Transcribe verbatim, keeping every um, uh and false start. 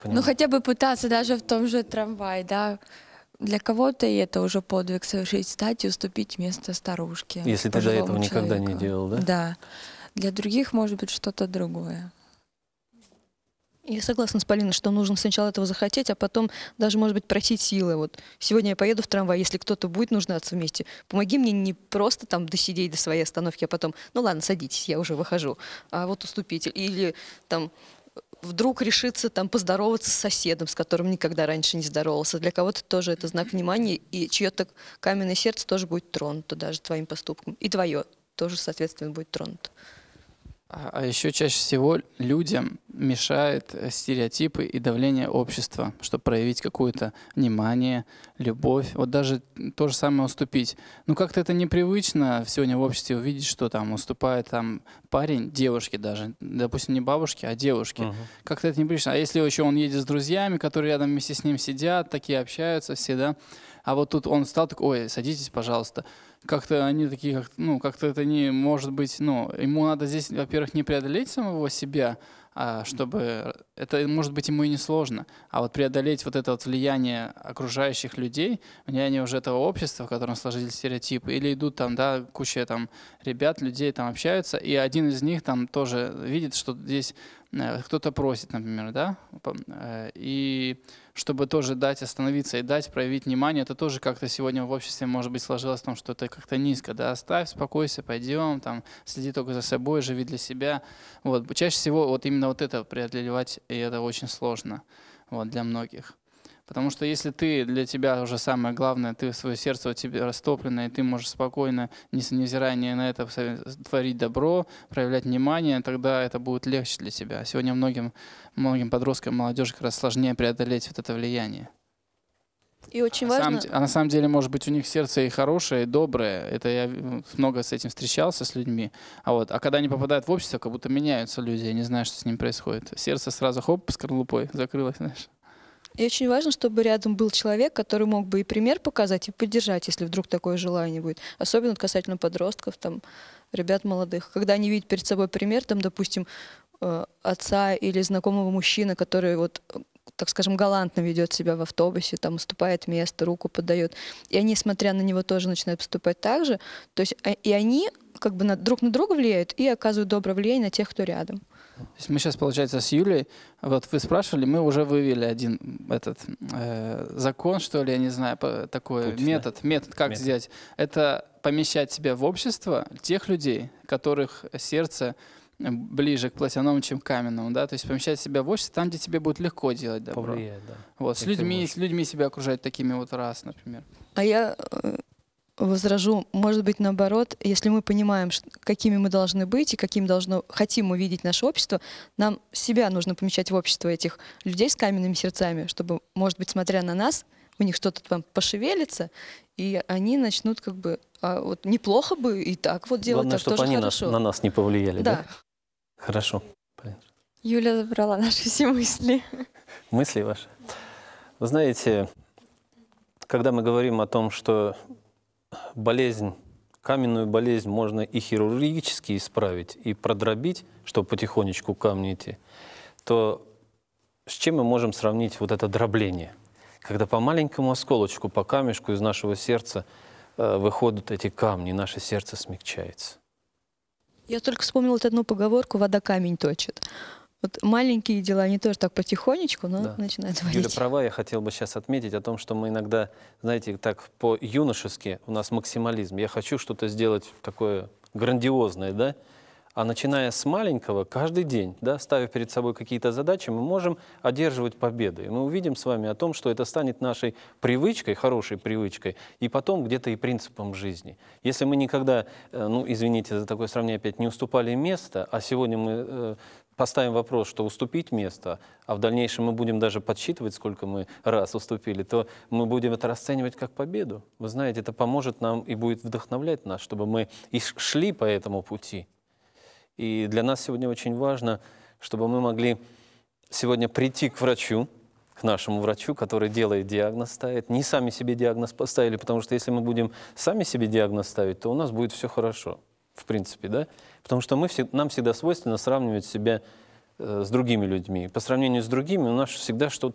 Ну, хотя бы пытаться даже в том же трамвае, да. Для кого-то и это уже подвиг совершить, встать и уступить место старушке. Если ты до этого пожилому никогда не человеку. делал, да? Да. Для других может быть что-то другое. Я согласна с Полиной, что нужно сначала этого захотеть, а потом даже, может быть, просить силы. Вот сегодня я поеду в трамвай, если кто-то будет нуждаться вместе, помоги мне не просто там досидеть до своей остановки, а потом, ну ладно, садитесь, я уже выхожу, а вот уступить. Или там вдруг решиться там поздороваться с соседом, с которым никогда раньше не здоровался. Для кого-то тоже это знак внимания, и чье-то каменное сердце тоже будет тронуто даже твоим поступком. И твое тоже, соответственно, будет тронуто. А а еще чаще всего людям мешают э, стереотипы и давление общества, чтобы проявить какое-то внимание, любовь. Вот даже то же самое уступить. Ну как-то это непривычно сегодня в обществе увидеть, что там уступает там парень девушке даже, допустим, не бабушке, а девушке. Мгм. Как-то это непривычно. А если еще он едет с друзьями, которые рядом вместе с ним сидят, такие общаются все, да? А вот тут он встал, такой, ой, садитесь, пожалуйста. Как-то они такие, как, ну, как-то это не может быть, ну, ему надо здесь, во-первых, не преодолеть самого себя, а чтобы, это может быть ему и не сложно, а вот преодолеть вот это вот влияние окружающих людей, влияние уже этого общества, в котором сложились стереотипы, или идут там, да, куча там ребят, людей там общаются, и один из них там тоже видит, что здесь э, кто-то просит, например, да, по- э, и чтобы тоже дать остановиться и дать проявить внимание, это тоже как-то сегодня в обществе, может быть, сложилось в том, что это как-то низко, да, оставь, успокойся, пойдем, там, следи только за собой, живи для себя. Вот. Чаще всего вот именно вот это преодолевать, и это очень сложно вот, для многих. Потому что если ты, для тебя уже самое главное, ты свое сердце у тебя растоплено, и ты можешь спокойно, не с- невзирая ни на это, со- творить добро, проявлять внимание, тогда это будет легче для тебя. Сегодня многим, многим подросткам, молодежи как раз сложнее преодолеть вот это влияние. И очень На самом, важно... де- а на самом деле, может быть, у них сердце и хорошее, и доброе. Это я э, много с этим встречался, с людьми. А, вот, а когда они попадают в общество, как будто меняются люди, я не знаю, что с ними происходит. Сердце сразу хоп, скорлупой закрылось, знаешь. И очень важно, чтобы рядом был человек, который мог бы и пример показать, и поддержать, если вдруг такое желание будет. Особенно касательно подростков, там, ребят молодых. Когда они видят перед собой пример, там, допустим, э, отца или знакомого мужчины, который вот, э, так скажем, галантно ведет себя в автобусе, там, уступает место, руку подает. И они, смотря на него, тоже начинают поступать так же. То есть а- и они как бы на, друг на друга влияют и оказывают доброе влияние на тех, кто рядом. То есть мы сейчас, получается, с Юлей, вот вы спрашивали, мы уже вывели один этот э, закон, что ли, я не знаю, по- такой Путь, да? метод, метод, как Метод. сделать. Это помещать себя в общество тех людей, которых сердце э, ближе к плотяному, чем к каменному, да, то есть помещать себя в общество там, где тебе будет легко делать добро. Повлияет, да. Вот, с И ты людьми, можешь. с людьми себя окружать такими вот раз, например. А я э, возражу, может быть, наоборот, если мы понимаем, ш- какими мы должны быть и каким должно, хотим увидеть наше общество, нам себя нужно помещать в общество этих людей с каменными сердцами, чтобы, может быть, смотря на нас, у них что-то там пошевелится, и они начнут как бы, а вот неплохо бы и так вот делать, Главное, так чтобы тоже они нас, хорошо. на нас не повлияли, да? Да. Хорошо. Полин. Юля забрала наши все мысли. Мысли ваши. Вы знаете, когда мы говорим о том, что болезнь, каменную болезнь можно и хирургически исправить, и продробить, чтобы потихонечку к камню идти, то с чем мы можем сравнить вот это дробление? Когда по маленькому осколочку, по камешку из нашего сердца э, выходят эти камни, и наше сердце смягчается. Я только вспомнила вот одну поговорку «вода камень точит». Вот маленькие дела, они тоже так потихонечку, но Да. начинают Юля варить. права, я хотел бы сейчас отметить о том, что мы иногда, знаете, так по-юношески у нас максимализм. Я хочу что-то сделать такое грандиозное, да? А начиная с маленького, каждый день, да, ставя перед собой какие-то задачи, мы можем одерживать победы. И мы увидим с вами о том, что это станет нашей привычкой, хорошей привычкой, и потом где-то и принципом жизни. Если мы никогда, э, ну, извините за такое сравнение опять, не уступали место, а сегодня мы э, поставим вопрос, что уступить место, а в дальнейшем мы будем даже подсчитывать, сколько мы раз уступили, то мы будем это расценивать как победу. Вы знаете, это поможет нам и будет вдохновлять нас, чтобы мы и ш- шли по этому пути. И для нас сегодня очень важно, чтобы мы могли сегодня прийти к врачу, к нашему врачу, который делает диагноз, ставит. Не сами себе диагноз поставили, потому что если мы будем сами себе диагноз ставить, то у нас будет все хорошо, в принципе, да? Потому что мы, всег- нам всегда свойственно сравнивать себя э, с другими людьми. По сравнению с другими у нас всегда что-то